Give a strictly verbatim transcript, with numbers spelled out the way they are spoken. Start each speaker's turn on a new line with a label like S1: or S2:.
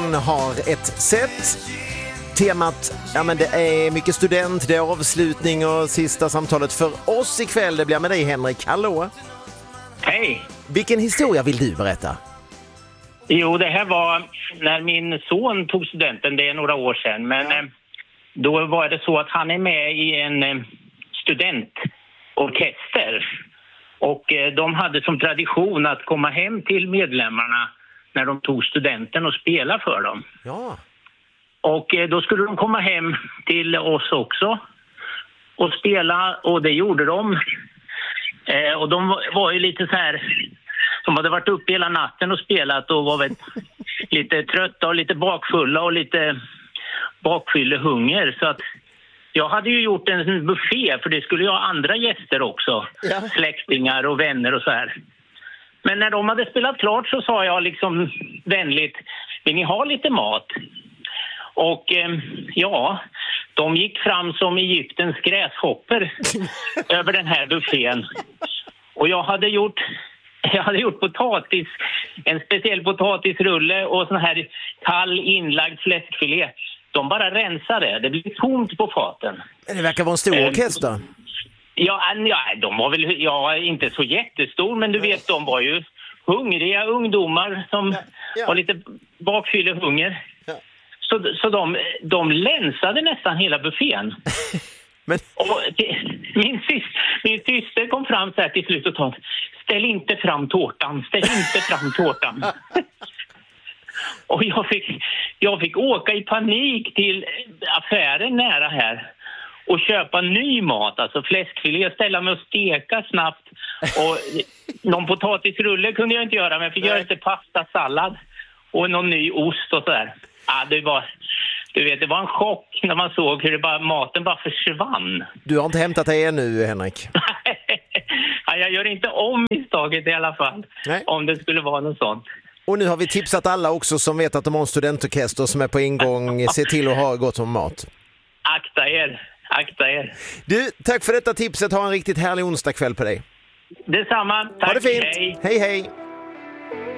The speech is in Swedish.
S1: Studentradion har ett sätt. Temat, ja men det är mycket student, det är avslutning och sista samtalet för oss ikväll. Det blir med dig, Henrik. Hallå?
S2: Hej!
S1: Vilken historia vill du berätta?
S2: Jo, det här var när min son tog studenten, det är några år sedan. Men eh, då var det så att han är med i en eh, studentorkester. Och eh, de hade som tradition att komma hem till medlemmarna när de tog studenten och spela för dem.
S1: Ja.
S2: Och eh, då skulle de komma hem till oss också och spela, och det gjorde de. Eh, och de var, var ju lite så här, de hade varit uppe hela natten och spelat och var väl lite trötta och lite bakfulla och lite bakfyllehunger. Så att jag hade ju gjort en buffé, för det skulle ju ha andra gäster också.
S1: Ja.
S2: Släktingar och vänner och så här. Men när de hade spelat klart så sa jag liksom vänligt, vill ni ha lite mat? Och eh, ja, de gick fram som Egyptens gräshopper över den här buffén. Och jag hade gjort, jag hade gjort potatis, en speciell potatisrulle och sån här kall inlagd fläskfilé. De bara rensade, det blev tomt på faten.
S1: Det verkar vara en stor orkester.
S2: Ja, ja, de var väl ja, inte så jättestor, men du vet, de var ju hungriga ungdomar som ja, ja. var lite bakfyllehunger. Ja. Så, så de, de länsade nästan hela buffén. Men... Och det, min, syster, min syster kom fram så här till slut och sa, ställ inte fram tårtan, ställ inte fram tårtan. Och jag fick, jag fick åka i panik till affären nära här och köpa ny mat, alltså fläskfilé, ställa mig och steka snabbt. Och någon potatisrulle kunde jag inte göra, men jag fick Nej. göra lite pasta, sallad och någon ny ost och sådär. Ja, det var, du vet, det var en chock när man såg hur det bara, maten bara försvann.
S1: Du har inte hämtat dig ännu, Henrik?
S2: Ja, jag gör inte om misstaget i alla fall. Nej. Om det skulle vara något sånt.
S1: Och nu har vi tipsat alla också som vet att de har en studentorkester som är på ingång. Se till att ha gott om mat.
S2: Akta er, akta er.
S1: Du, tack för detta tipset. Ha en riktigt härlig onsdag kväll på dig.
S2: Detsamma, tack.
S1: Ha det fint.
S2: Hej,
S1: hej. hej.